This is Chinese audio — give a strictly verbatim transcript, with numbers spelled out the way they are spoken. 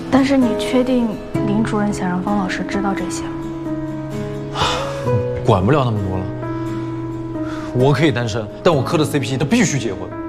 但是你确定林主任想让方老师知道这些吗？ 管不了那么多了。我可以单身，但我磕的 C P 他必须结婚。